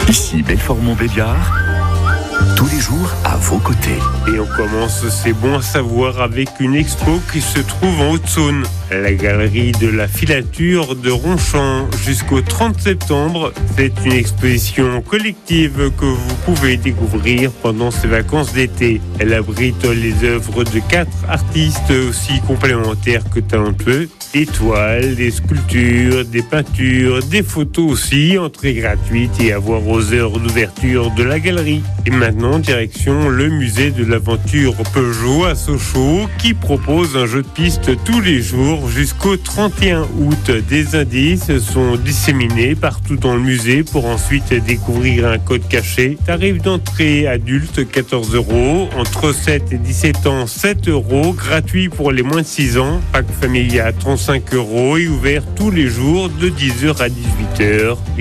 Ici Belfort-Montbéliard, tous les jours à vos côtés. Et on commence, c'est bon à savoir, avec une expo qui se trouve en Haute-Saône. La galerie de la filature de Ronchamp jusqu'au 30 septembre. C'est une exposition collective que vous pouvez découvrir pendant ces vacances d'été. Elle abrite les œuvres de 4 artistes aussi complémentaires que talentueux. Des toiles, des sculptures, des peintures, des photos aussi, entrée gratuite et à voir aux heures d'ouverture de la galerie. Et maintenant, direction le musée de l'aventure Peugeot à Sochaux qui propose un jeu de piste tous les jours jusqu'au 31 août. Des indices sont disséminés partout dans le musée pour ensuite découvrir un code caché. Tarif d'entrée adulte 14 €, entre 7 et 17 ans 7 €, gratuit pour les moins de 6 ans, pack familial 35 € et ouvert tous les jours de 10h à 18h.